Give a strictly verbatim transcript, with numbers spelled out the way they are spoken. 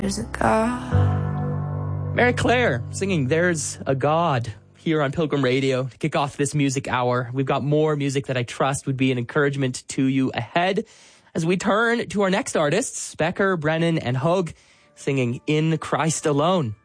There's a God. Mary Claire singing There's a God here on Pilgrim Radio to kick off this music hour. We've got more music that I trust would be an encouragement to you ahead as we turn to our next artists, Becker, Brennan, and Hogue, singing In Christ Alone.